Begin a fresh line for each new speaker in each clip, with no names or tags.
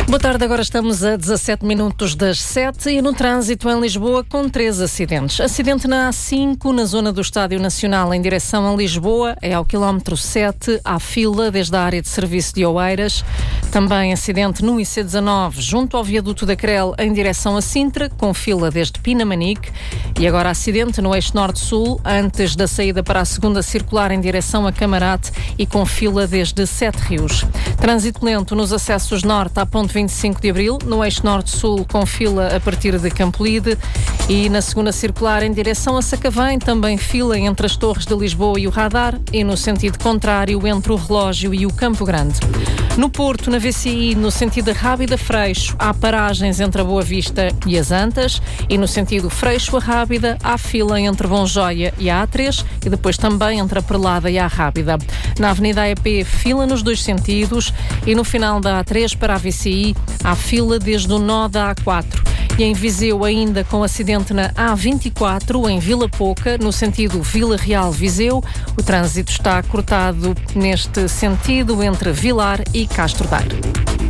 Boa tarde, agora estamos a 17 minutos das 7 e no trânsito em Lisboa com 3 acidentes. Acidente na A5, na zona do Estádio Nacional em direção a Lisboa, é ao quilómetro 7, há fila desde a área de serviço de Oeiras. Também acidente no IC19, junto ao viaduto da Crel em direção a Sintra, com fila desde Pinamanique. E agora acidente no eixo norte-sul, antes da saída para a segunda circular em direção a Camarate e com fila desde Sete Rios. Trânsito lento nos acessos norte à ponte 25 de Abril, no eixo norte-sul com fila a partir de Campolide e na segunda circular em direção a Sacavém, também fila entre as Torres de Lisboa e o Radar e no sentido contrário entre o Relógio e o Campo Grande. No Porto, na VCI, no sentido Rábida-Freixo, há paragens entre a Boa Vista e as Antas e no sentido Freixo a Rábida há fila entre Bonjoia e a A3 e depois também entre a Perlada e a Rábida. Na Avenida AEP, fila nos dois sentidos e no final da A3 para a VCI há fila desde o nó da A4. E em Viseu, ainda com acidente na A24, em Vila Pouca, no sentido Vila Real-Viseu, o trânsito está cortado neste sentido entre Vilar e Castro Daire.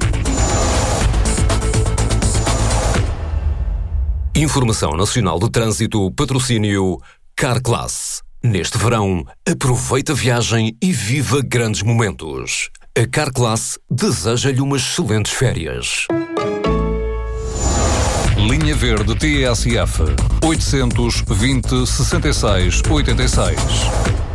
Informação Nacional de Trânsito, patrocínio Carclass. Neste verão, aproveita a viagem e viva grandes momentos. A Carclass deseja-lhe umas excelentes férias.
Linha Verde TSF 820 66 86.